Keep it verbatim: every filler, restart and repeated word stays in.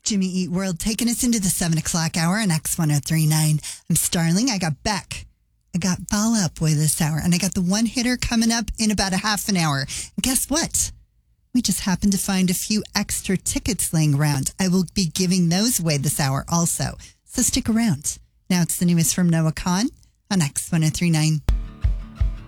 Jimmy Eat World taking us into the seven o'clock hour on X one oh three point nine. I'm Starling. I got Beck. I got Fall Out Boy this hour. And I got the one hitter coming up in about a half an hour. And guess what? We just happened to find a few extra tickets laying around. I will be giving those away this hour also. So stick around. Now it's the newest from Noah Kahan on X one oh three point nine.